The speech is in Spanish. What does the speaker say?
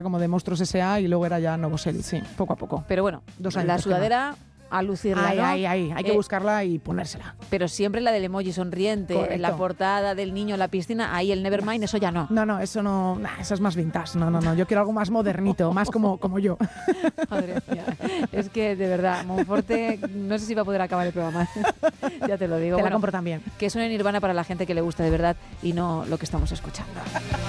como de Monstruos S.A. y luego era ya Novoselic, sí, poco a poco. Pero bueno, 2 años. la sudadera a lucirla, ¿no? Hay que buscarla y ponérsela. Pero siempre la del emoji sonriente, Correcto. la portada del niño en la piscina, ahí el Nevermind, eso ya no. No, eso no, eso es más vintage. No, yo quiero algo más modernito, más como yo. Madre mía, es que de verdad, Monforte, no sé si va a poder acabar el programa. Ya te lo digo. Te la compro también. Que suene Nirvana para la gente que le gusta de verdad y no lo que estamos escuchando.